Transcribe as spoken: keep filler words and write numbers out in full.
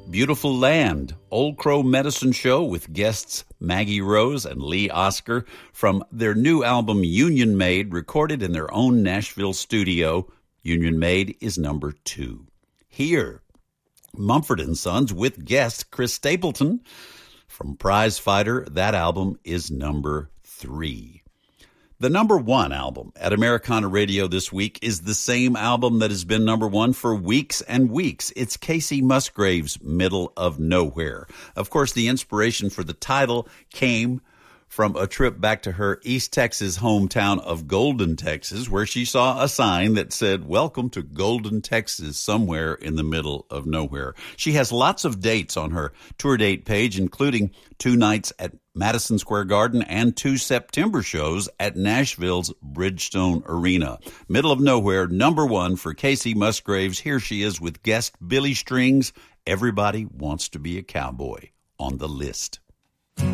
Beautiful Land, Old Crow Medicine Show with guests Maggie Rose and Lee Oscar from their new album Union Made, recorded in their own Nashville studio. Union Made is number two. Here, Mumford and Sons with guest Chris Stapleton from Prize Fighter. That album is number three. The number one album at Americana Radio this week is the same album that has been number one for weeks and weeks. It's Kacey Musgrave's Middle of Nowhere. Of course, the inspiration for the title came from a trip back to her East Texas hometown of Golden, Texas, where she saw a sign that said, "Welcome to Golden, Texas," somewhere in the middle of nowhere. She has lots of dates on her tour date page, including two nights at Madison Square Garden and two September shows at Nashville's Bridgestone Arena. Middle of Nowhere, number one for Kacey Musgraves. Here she is with guest Billy Strings. Everybody Wants to Be a Cowboy on the list.